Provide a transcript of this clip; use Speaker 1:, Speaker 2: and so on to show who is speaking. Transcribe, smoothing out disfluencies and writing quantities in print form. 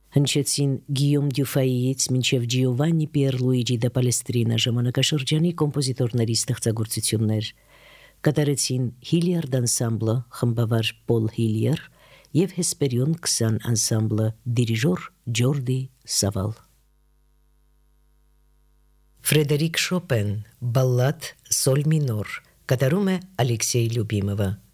Speaker 1: Հնչեցին Գիյոմ Դյուֆայից մինչև Ջիովաննի Պիերլուիջի դե Պալեստրինա ժամանակաշրջանի կոմպոզիտորների ստեղծագործություններ, կատարեցին Հիլիարդ անսամբլը, խմբավար Պոլ Հիլիար և Հեսպերիոն 20 անսամբլը, դիրիժոր Ջորդի Սավալ։ Ֆրեդերիկ Շոպեն, բալլադ սոլ մինոր, կատարում է Ալեքսեյ Լյուբիմովը։